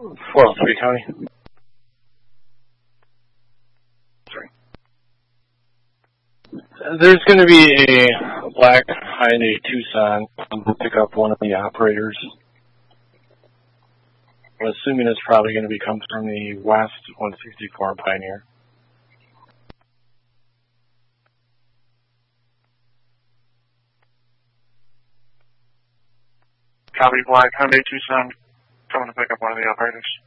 403 County. Sorry. There's going to be a black Hyundai Tucson to pick up one of the operators. I'm assuming it's probably going to be coming from the West 164 Pioneer. Copy, black Hyundai Tucson, coming to pick up one of the operators.